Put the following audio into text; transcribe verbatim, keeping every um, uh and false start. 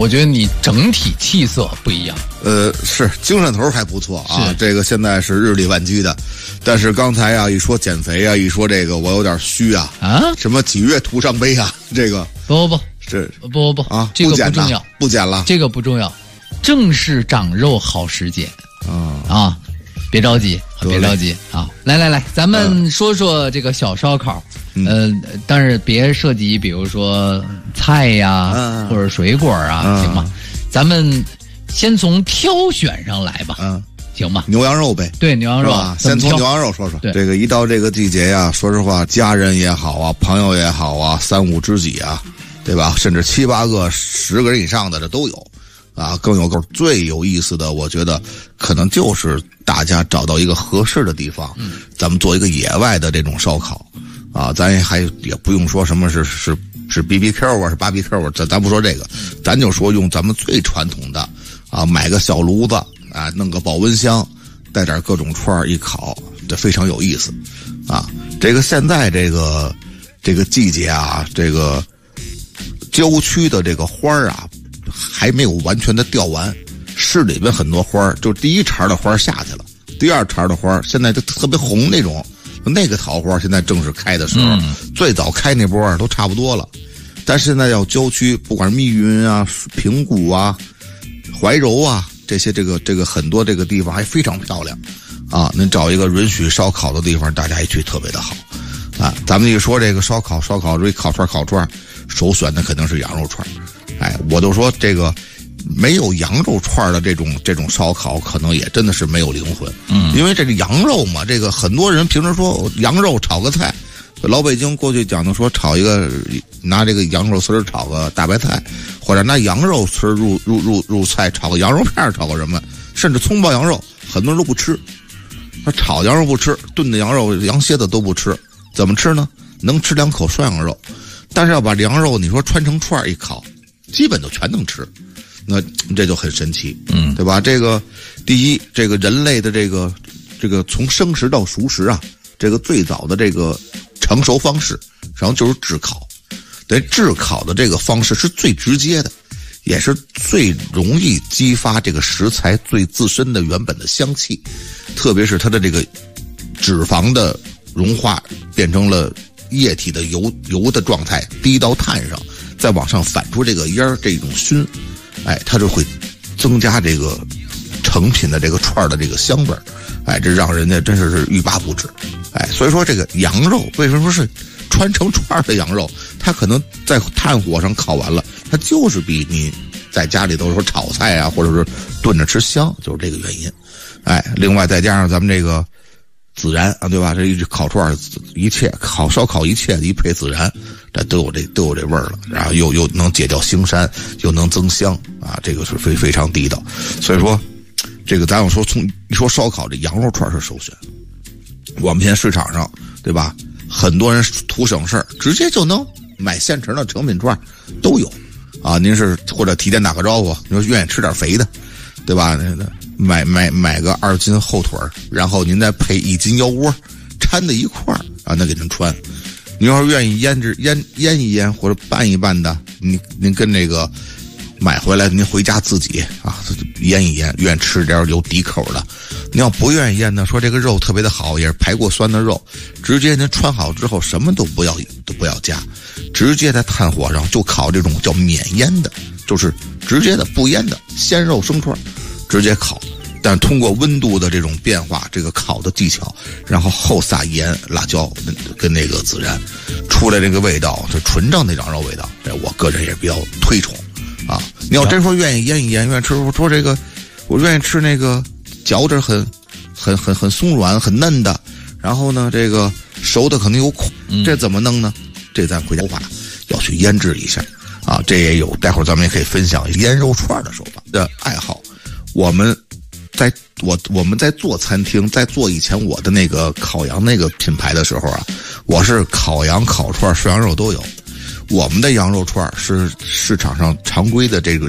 我觉得你整体气色不一样。 呃，是精神头还不错啊，这个现在是日理万机的。但是刚才啊，一说减肥啊，一说这个，我有点虚啊。啊？什么几月徒伤悲啊？这个不不不， 这不不不啊， 这个不重要， 不减了， 这个不重要，正是长肉好时节啊啊！别着急，别着急啊！来来来，咱们说说这个小烧烤。嗯、呃，但是别涉及，比如说菜呀、嗯、或者水果啊，嗯、行吗？咱们先从挑选上来吧。嗯。行吧， 牛羊肉呗， 对，牛羊肉啊， 先从牛羊肉说说。对，这个一到这个季节呀，说实话，家人也好啊，朋友也好啊，三五知己啊，对吧？甚至七八个、十个人以上的这都有，啊，更有个最有意思的，我觉得可能就是大家找到一个合适的地方，嗯，咱们做一个野外的这种烧烤，啊，咱也还也不用说什么是是是 B B Q 啊，是 barbecue 啊，咱咱不说这个，咱就说用咱们最传统的啊，买个小炉子。啊，弄个保温箱，带点各种串一烤，这非常有意思，啊，这个现在这个这个季节啊，这个郊区的这个花啊，还没有完全的掉完，市里边很多花就第一茬的花下去了，第二茬的花现在就特别红那种，那个桃花现在正是开的时候，嗯、最早开那波都差不多了，但是现在要郊区，不管是密云啊、平谷啊、怀柔啊。这些这个这个很多这个地方还非常漂亮，啊，您找一个允许烧烤的地方，大家一去特别的好，啊，咱们一说这个烧烤烧烤，这烤串烤串，首选的肯定是羊肉串，哎，我都说这个没有羊肉串的这种这种烧烤，可能也真的是没有灵魂，嗯，因为这个羊肉嘛，这个很多人平时说羊肉炒个菜。老北京过去讲的说炒一个拿这个羊肉丝炒个大白菜，或者拿羊肉丝入入入入菜炒个羊肉片炒个什么，甚至葱爆羊肉，很多人都不吃。他炒羊肉不吃，炖的羊肉、羊蝎子都不吃，怎么吃呢？能吃两口涮羊肉，但是要把羊肉你说穿成串一烤，基本都全能吃，那这就很神奇，嗯，对吧？这个第一，这个人类的这个这个从生食到熟食啊，这个最早的这个。成熟方式，然后就是炙烤，对，炙烤的这个方式是最直接的，也是最容易激发这个食材最自身的原本的香气，特别是它的这个脂肪的融化变成了液体的油油的状态，滴到炭上，再往上反出这个烟儿，这种熏，哎，它就会增加这个成品的这个串的这个香味儿，哎，这让人家真是是欲罢不止。哎，所以说这个羊肉为什么是穿成串的羊肉？它可能在炭火上烤完了，它就是比你在家里头说炒菜啊，或者是炖着吃香，就是这个原因。哎，另外再加上咱们这个孜然啊，对吧？这一烤串一切烤烧烤一切一配孜然，这都有这都有这味儿了。然后又又能解掉腥膻，又能增香啊，这个是非非常地道。所以说，这个咱要说从一说烧烤，这羊肉串是首选。我们现在市场上，对吧？很多人图省事儿，直接就能买现成的成品串，都有啊。您是或者提前打个招呼，你说愿意吃点肥的，对吧？买买买个二斤后腿，然后您再配一斤腰窝，掺在一块儿啊，那给您穿。您要是愿意腌制腌腌一腌或者拌一拌的，您您跟那个买回来，您回家自己啊腌一腌，愿意吃点有底口的。你要不愿意腌呢，说这个肉特别的好，也是排过酸的肉，直接您穿好之后什么都不要都不要加，直接在炭火上就烤这种叫免腌的，就是直接的不腌的鲜肉生串，直接烤。但通过温度的这种变化，这个烤的技巧，然后后撒盐、辣椒跟那个孜然，出来这个味道是纯正的羊肉味道。这我个人也比较推崇啊。你要真说愿意腌一腌，愿意吃说这个，我愿意吃那个。嚼着很很很很松软很嫩的，然后呢这个熟的可能有苦，这怎么弄呢？这咱回家话要去腌制一下啊，这也有待会儿咱们也可以分享腌肉串的手法的爱好。我们在我我们在做餐厅，在做以前我的那个烤羊那个品牌的时候啊，我是烤羊烤串涮羊肉都有。我们的羊肉串是市场上常规的这个